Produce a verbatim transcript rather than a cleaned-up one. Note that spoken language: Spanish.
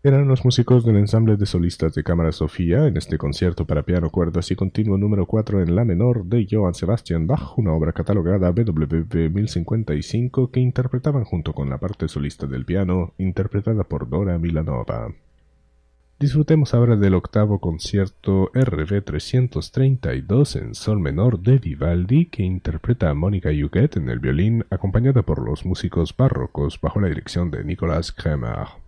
Eran los músicos del ensamble de solistas de cámara Sofía en este concierto para piano, cuerdas y continuo número cuatro en la menor de Johann Sebastian Bach, una obra catalogada B W V mil cincuenta y cinco que interpretaban junto con la parte solista del piano, interpretada por Dora Milanova. Disfrutemos ahora del octavo concierto R B trescientos treinta y dos en sol menor de Vivaldi, que interpreta a Mónica Huguet en el violín, acompañada por los músicos barrocos bajo la dirección de Nicolas Kremer.